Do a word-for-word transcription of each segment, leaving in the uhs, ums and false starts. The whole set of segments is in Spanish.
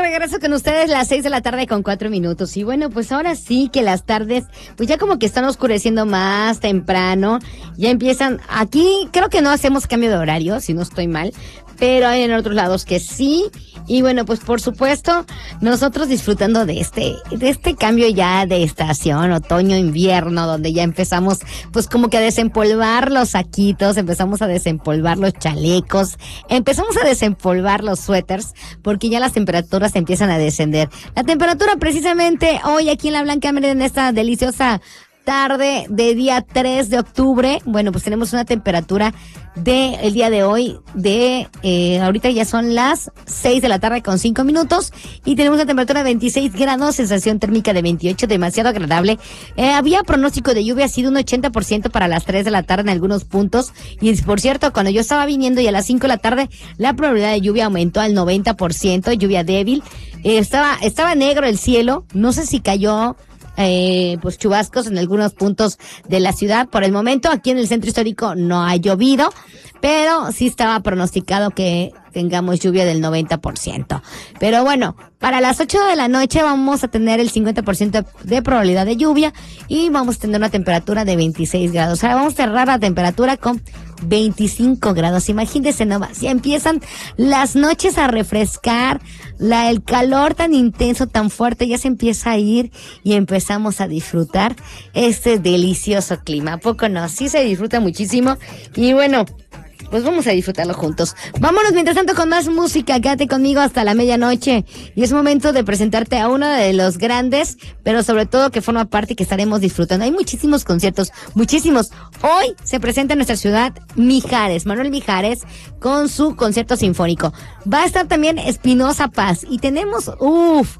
regreso con ustedes las seis de la tarde con cuatro minutos. Y bueno, pues ahora sí que las tardes, pues ya como que están oscureciendo más temprano. Ya empiezan, aquí creo que no hacemos cambio de horario, si no estoy mal, pero hay en otros lados que sí. Y bueno, pues por supuesto, nosotros disfrutando de este, de este cambio ya de estación, otoño, invierno, donde ya empezamos pues como que a desempolvar los saquitos, empezamos a desempolvar los chalecos, empezamos a desempolvar los suéteres, porque ya las temperaturas empiezan a descender. La temperatura precisamente hoy aquí en la Blanca Mérida, en esta deliciosa tarde de día tres de octubre, bueno, pues tenemos una temperatura de el día de hoy de, eh, ahorita ya son las seis de la tarde con cinco minutos y tenemos una temperatura de veintiséis grados, sensación térmica de veintiocho, demasiado agradable. Eh, había pronóstico de lluvia, ha sido un ochenta por ciento para las tres de la tarde en algunos puntos y por cierto, cuando yo estaba viniendo y a las cinco de la tarde, la probabilidad de lluvia aumentó al noventa por ciento, lluvia débil. Eh, estaba, estaba negro el cielo, no sé si cayó Eh, pues chubascos en algunos puntos de la ciudad. Por el momento aquí en el centro histórico no ha llovido, pero sí estaba pronosticado que tengamos lluvia del noventa por ciento. Pero bueno, para las ocho de la noche vamos a tener el cincuenta por ciento de probabilidad de lluvia y vamos a tener una temperatura de veintiséis grados. Ahora vamos a cerrar la temperatura con veinticinco grados. Imagínense nomás, ya empiezan las noches a refrescar, la, el calor tan intenso, tan fuerte, ya se empieza a ir y empezamos a disfrutar este delicioso clima. ¿A poco no? Sí se disfruta muchísimo y bueno, pues vamos a disfrutarlo juntos. Vámonos mientras tanto con más música. Quédate conmigo hasta la medianoche. Y es momento de presentarte a uno de los grandes, pero sobre todo que forma parte y que estaremos disfrutando. Hay muchísimos conciertos, muchísimos. Hoy se presenta en nuestra ciudad Mijares, Manuel Mijares, con su concierto sinfónico. Va a estar también Espinoza Paz. Y tenemos, uff,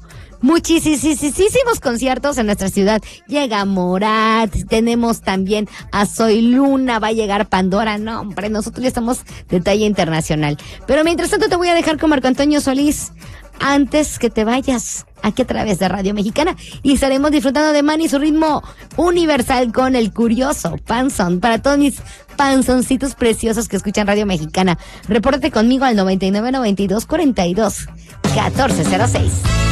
muchísimos conciertos en nuestra ciudad. Llega Morat, tenemos también a Soy Luna, va a llegar Pandora. No, hombre, nosotros ya estamos de talla internacional. Pero mientras tanto te voy a dejar con Marco Antonio Solís. Antes que te vayas, aquí a través de Radio Mexicana, y estaremos disfrutando de Man y su ritmo universal con el curioso Panzón. Para todos mis panzoncitos preciosos que escuchan Radio Mexicana, repórtate conmigo al noventa y nueve, noventa y dos, cuarenta y dos, catorce cero seis.